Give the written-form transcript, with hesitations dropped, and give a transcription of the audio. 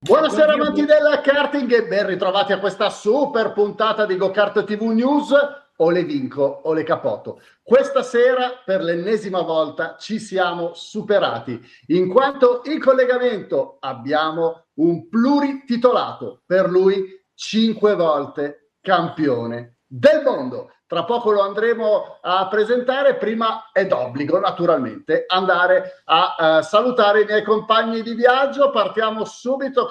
Buonasera amanti del karting e ben ritrovati a questa super puntata di GoKart TV News. O le vinco o le capoto. Questa sera per l'ennesima volta ci siamo superati, in quanto in collegamento abbiamo un plurititolato, per lui 5 volte campione del mondo. Tra poco lo andremo a presentare, prima è d'obbligo naturalmente andare a salutare i miei compagni di viaggio. Partiamo subito